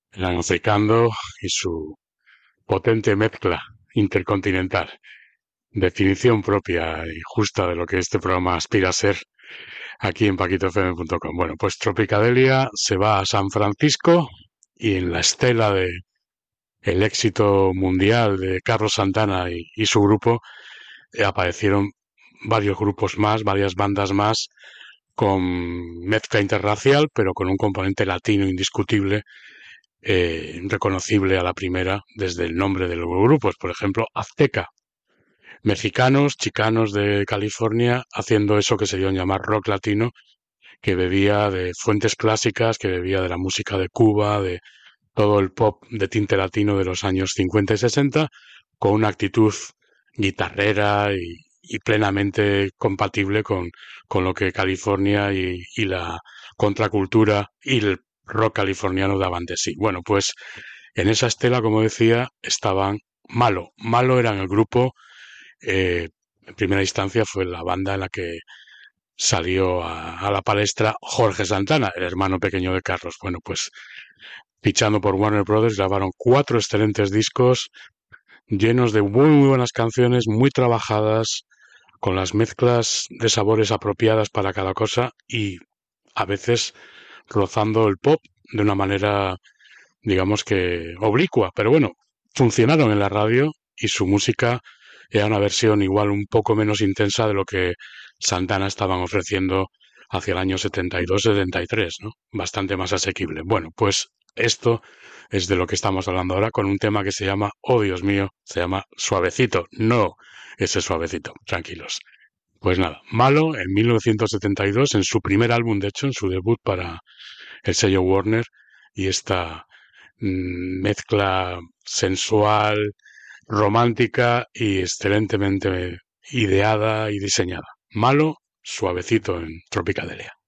el Anglicando y su potente mezcla intercontinental. Definición propia y justa de lo que este programa aspira a ser aquí en paquitofm.com. Bueno, pues Tropicadelia se va a San Francisco y en la estela de el éxito mundial de Carlos Santana y su grupo aparecieron varios grupos más, varias bandas más con mezcla interracial, pero con un componente latino indiscutible, reconocible a la primera desde el nombre de los grupos. Por ejemplo, Azteca, mexicanos, chicanos de California, haciendo eso que se dio en llamar rock latino, que bebía de fuentes clásicas, que bebía de la música de Cuba, de todo el pop de tinte latino de los años 50 y 60, con una actitud guitarrera y plenamente compatible con lo que California y la contracultura y el rock californiano daban de sí. Bueno, pues en esa estela, como decía, estaban Malo. Malo eran el grupo, en primera instancia fue la banda en la que salió a la palestra Jorge Santana, el hermano pequeño de Carlos. Bueno, pues fichando por Warner Brothers, grabaron 4 excelentes discos llenos de muy buenas canciones, muy trabajadas, con las mezclas de sabores apropiadas para cada cosa y a veces rozando el pop de una manera, digamos que oblicua, pero bueno, funcionaron en la radio y su música era una versión igual un poco menos intensa de lo que Santana estaban ofreciendo hacia el año 72-73, ¿no? Bastante más asequible. Bueno, pues esto es de lo que estamos hablando ahora con un tema que se llama, oh Dios mío, se llama Suavecito. No, ese Suavecito, tranquilos. Pues nada, Malo en 1972, en su primer álbum, de hecho, en su debut para el sello Warner, y esta mezcla sensual, romántica y excelentemente ideada y diseñada. Malo, Suavecito en Tropicadelia.